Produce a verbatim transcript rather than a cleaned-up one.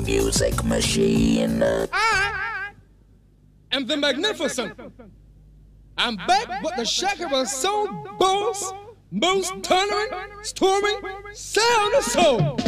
music machine. I am the magnificent. I'm back with the Shakira Soul Boss, most thundering, storming sound of soul.